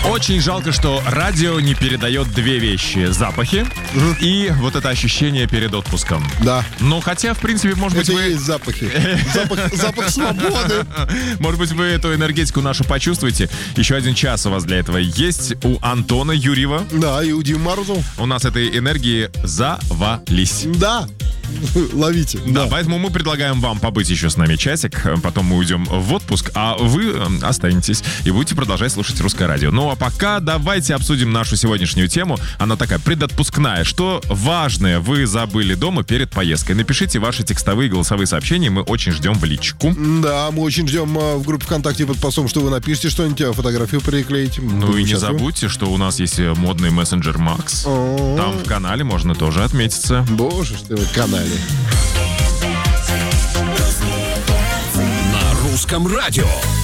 Очень жалко, что радио не передает две вещи. Запахи и вот это ощущение перед отпуском. Да. Ну, хотя, в принципе, может быть, Это вы... и есть запахи. Запах свободы. Может быть, вы эту энергетику нашу почувствуете. Еще 1 час у вас для этого есть. У Антона Юрьева. Да, и у Димы Морозова. У нас этой энергии завались. Да. Ловите. Да, поэтому мы предлагаем вам побыть еще с нами часик, потом мы уйдем в отпуск, а вы останетесь и будете продолжать слушать Русское радио. Ну а пока давайте обсудим нашу сегодняшнюю тему. Она такая предотпускная. Что важное вы забыли дома перед поездкой? Напишите ваши текстовые и голосовые сообщения, мы очень ждем в личку. Да, мы очень ждем в группе ВКонтакте под постом, что вы напишите что-нибудь, фотографию приклеите. Ну и не забудьте, что у нас есть модный мессенджер Макс. Там в канале можно тоже отметиться. Боже, что вы в канале. На Русском радио.